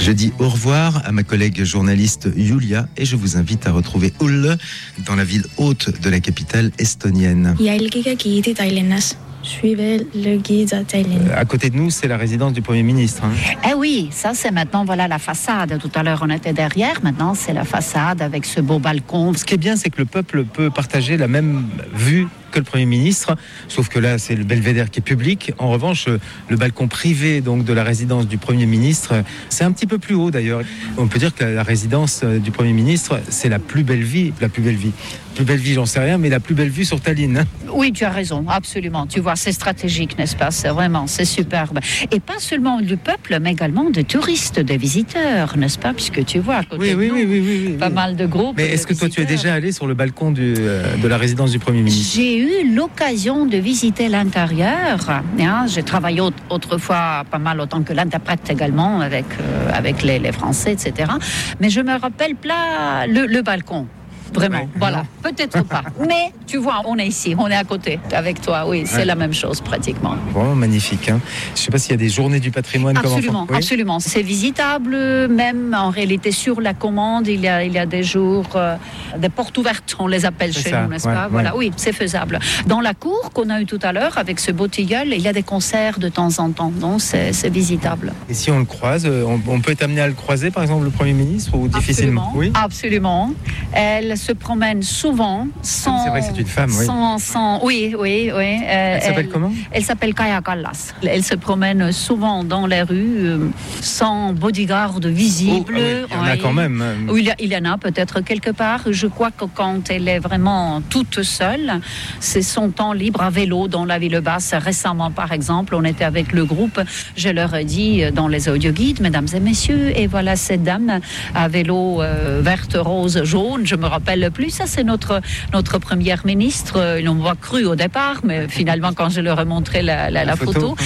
Je dis au revoir à ma collègue journaliste Julia et je vous invite à retrouver Ulle dans la ville haute de la capitale estonienne. À côté de nous, c'est la résidence du Premier ministre. Eh oui, ça c'est maintenant la façade. Tout à l'heure on était derrière, maintenant c'est la façade avec ce beau balcon. Ce qui est bien, c'est que le peuple peut partager la même vue que le Premier ministre, sauf que là c'est le belvédère qui est public. En revanche, le balcon privé donc de la résidence du Premier ministre, c'est un petit peu plus haut d'ailleurs. On peut dire que la résidence du Premier ministre, c'est la plus belle vie, j'en sais rien, mais la plus belle vue sur Tallinn. Oui, tu as raison, absolument. Tu vois, c'est stratégique, n'est-ce pas? C'est superbe. Et pas seulement du peuple, mais également de touristes, de visiteurs, n'est-ce pas? Puisque tu vois, à côté oui, pas mal de groupes. Mais est-ce que toi, tu es déjà allé sur le balcon de la résidence du Premier ministre? J'ai eu l'occasion de visiter l'intérieur. J'ai travaillé autrefois pas mal autant que l'interprète également avec les Français, etc. Mais je me rappelle pas le balcon. Vraiment, ouais, voilà, non. Peut-être pas. Mais tu vois, on est ici, on est à côté avec toi, oui, c'est la même chose pratiquement. Vraiment magnifique. Je ne sais pas s'il y a des journées du patrimoine. Absolument. C'est visitable, même en réalité sur la commande, il y a des jours, des portes ouvertes, on les appelle chez nous, n'est-ce pas? Voilà, oui, c'est faisable. Dans la cour qu'on a eue tout à l'heure, avec ce beau tilleul, il y a des concerts de temps en temps, donc c'est visitable. Et si on le croise, on peut être amené à le croiser, par exemple, le Premier ministre, ou difficilement? Oui. Absolument. Elle se promène souvent sans... C'est vrai que c'est une femme, oui. Oui. Elle s'appelle comment? Elle s'appelle Kaja Kallas. Elle se promène souvent dans les rues sans bodyguard visible. Il y en a quand même. Oui, il y en a peut-être quelque part. Je crois que quand elle est vraiment toute seule, c'est son temps libre à vélo dans la ville basse. Récemment, par exemple, on était avec le groupe. Je leur ai dit dans les audioguides, mesdames et messieurs, et voilà cette dame à vélo verte, rose, jaune. Je me rappelle plus. Ça, c'est notre première ministre. Ils l'ont cru au départ, mais finalement, quand je leur ai montré la photo,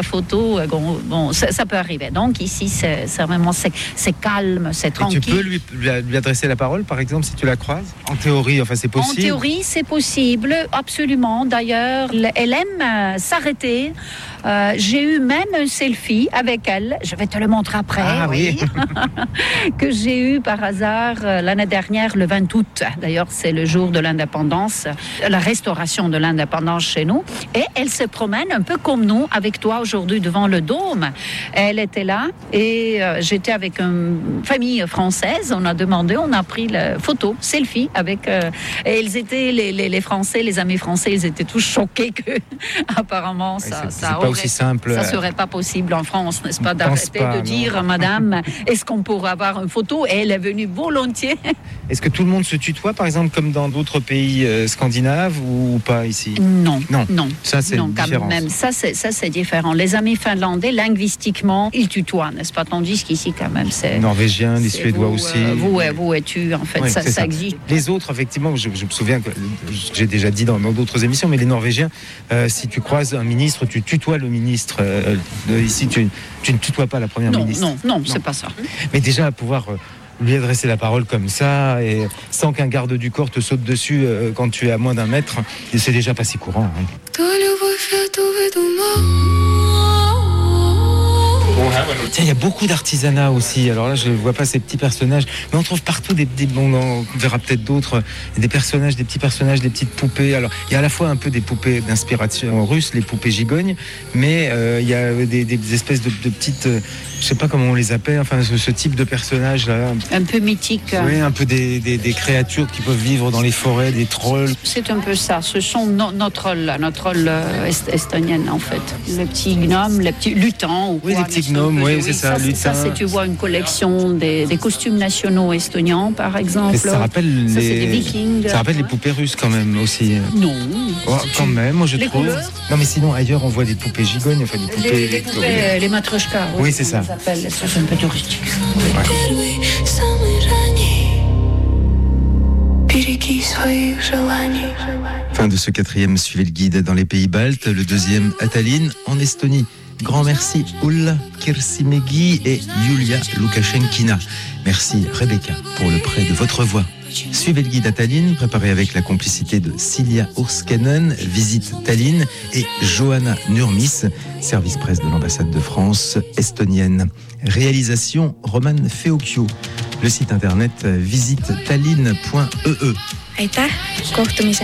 ça peut arriver. Donc ici, c'est vraiment c'est calme, c'est tranquille. Et tu peux lui adresser la parole, par exemple, si tu la croises? En théorie, c'est possible. En théorie, c'est possible, absolument. D'ailleurs, elle aime s'arrêter. J'ai eu même un selfie avec elle. Je vais te le montrer après. Ah oui. Que j'ai eu par hasard l'année dernière, le 20 août. D'ailleurs, c'est le jour de l'indépendance, la restauration de l'indépendance chez nous. Et elle se promène un peu comme nous, avec toi aujourd'hui devant le Dôme. Elle était là et j'étais avec une famille française. On a pris la photo, selfie avec. Et ils étaient les Français, les amis français, ils étaient tous choqués que apparemment ça aussi simple. Ça serait pas possible en France, n'est-ce pas, d'arrêter de dire, madame, est-ce qu'on pourrait avoir une photo? Et elle est venue volontiers. Est-ce que tout le monde se tutoie, par exemple, comme dans d'autres pays scandinaves ou pas ici? Non. Ça, c'est différent. Même ça, c'est différent. Les amis finlandais, linguistiquement, ils tutoient, n'est-ce pas? Tandis qu'ici, quand même, c'est... Norvégiens, les Suédois aussi. Vous et tu, en fait, ça existe. Les autres, effectivement, je me souviens que j'ai déjà dit dans d'autres émissions, mais les Norvégiens, si tu croises un ministre, tu tutoies le ministre. Ici, tu ne tutoies pas la première ministre. Non, c'est pas ça. Mais déjà, pouvoir lui adresser la parole comme ça, et sans qu'un garde du corps te saute dessus quand tu es à moins d'un mètre, c'est déjà pas si courant. Tiens, il y a beaucoup d'artisanat aussi. Alors là, je ne vois pas ces petits personnages, mais on trouve partout on verra peut-être d'autres, des petits personnages, des petites poupées. Alors, il y a à la fois un peu des poupées d'inspiration russe, les poupées gigognes, mais il y a des espèces de petites, je sais pas comment on les appelle, enfin ce type de personnages là. Un peu mythique. Oui, un peu des créatures qui peuvent vivre dans les forêts, des trolls. C'est un peu ça. Ce sont nos trolls, estoniennes en fait. Les petits gnomes, les petits lutins. Oui, les petits gnomes, oui, c'est ça. Ça, c'est, tu vois, une collection des costumes nationaux estoniens, par exemple. Ça rappelle c'est des vikings. Ça rappelle les poupées russes quand même aussi. Non. Quand même, moi je trouve. Couleurs. Non, mais sinon ailleurs on voit des poupées gigognes, enfin des poupées. Les matryoshkas. Oui, c'est ça. Ça, c'est un peu touristique. Fin de ce 4e Suivez le guide dans les pays baltes, le 2e à Tallinn en Estonie. grand merci Ulla Kirsimegi et Yulia Lukashenkina. Merci Rebecca pour le prêt de votre voix. Suivez le guide à Tallinn, préparé avec la complicité de Silja Urskanen, Visite Tallinn, et Johanna Nurmis, service presse de l'ambassade de France estonienne. Réalisation Roman Feokio. Le site internet visitetallinn.ee. Aitäh, kohtumiseni!